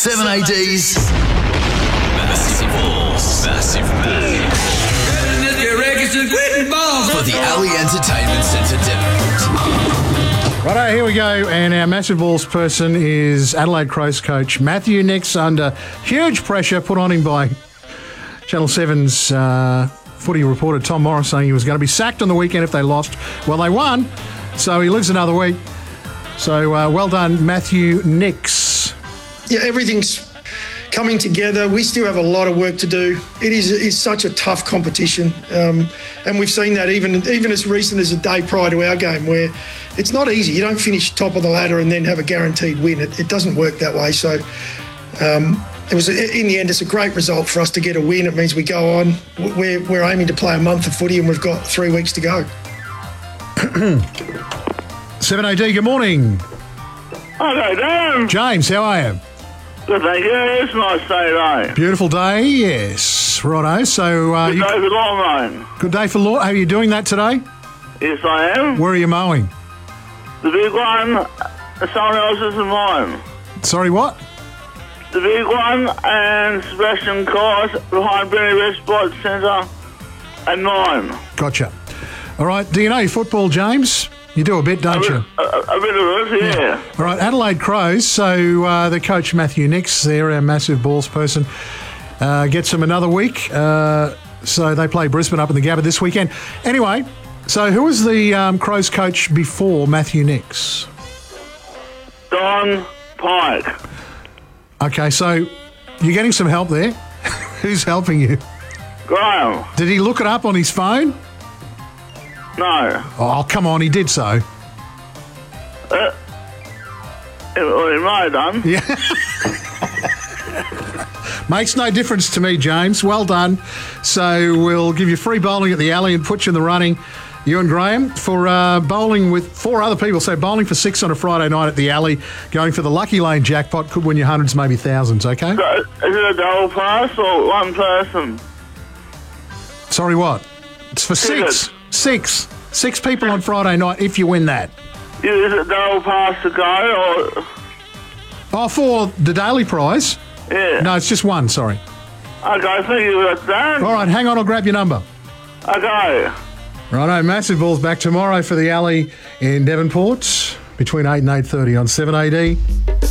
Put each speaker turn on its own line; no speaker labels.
7AD's Massive Balls. Massive Balls. For the Alley Entertainment Centre Devonport.
Righto, here we go. And our Massive Balls person is Adelaide Crows coach Matthew Nicks, under huge pressure put on him by Channel 7's footy reporter Tom Morris, saying he was going to be sacked on the weekend if they lost. Well, they won, so he lives another week. So well done, Matthew Nicks.
Yeah, everything's coming together. We still have a lot of work to do. It's such a tough competition, and we've seen that even as recent as a day prior to our game, where it's not easy. You don't finish top of the ladder and then have a guaranteed win. It doesn't work that way. So it was, in the end, it's a great result for us to get a win. It means we go on. We're aiming to play a month of footy, and we've got 3 weeks to go.
7AD, good morning.
Hello, Dan.
James, how are you?
Good, thank you. It's a nice day, right?
Beautiful day, yes. Righto. So,
Good day for lawn mowing.
good day for lawn. Are you doing that today?
Yes, I am.
Where are you mowing?
The big one, someone else's and mine.
Sorry, what?
The big one and Sebastian Course behind Benny West Sports Centre and mine.
Gotcha. All right. Do you know your football, James? You do a bit, don't you?
A bit of it, yeah.
All right, Adelaide Crows. So the coach Matthew Nicks, they're our Massive Balls person, gets them another week. So they play Brisbane up in the Gabba this weekend. Anyway, so who was the Crows coach before Matthew Nicks?
Don Pike.
Okay, so you're getting some help there. Who's helping you?
Graham.
Did he look it up on his phone?
No.
Oh, come on, he did so.
Well, he might have done.
Yeah. Makes no difference to me, James. Well done. So we'll give you free bowling at the Alley and put you in the running, you and Graham, for bowling with 4 other people. So bowling for 6 on a Friday night at the Alley, going for the Lucky Lane jackpot, could win you hundreds, maybe thousands, okay?
So, is it a double pass or one person?
Sorry, what? It's for 6. 6 people on Friday night if you win that.
Is it double pass to go or...
Oh, for the daily prize?
Yeah.
No, it's just 1, sorry.
Okay, thank you for that.
All right, hang on, I'll grab your number.
Okay.
Righto, Massive Balls back tomorrow for the Alley in Devonport between 8 and 8:30 on 7AD.